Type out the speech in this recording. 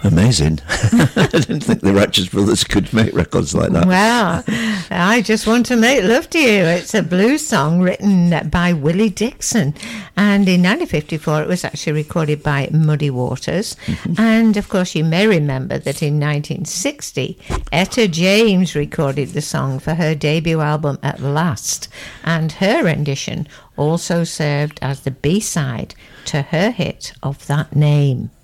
Amazing. I didn't think the Righteous Brothers could make records like that. Well, I Just Want to Make Love to You. It's a blues song written by Willie Dixon. And in 1954, it was actually recorded by Muddy Waters. And, of course, you may remember that in 1960, Etta James recorded the song for her debut album, At Last. And her rendition also served as the B-side to her hit of that name.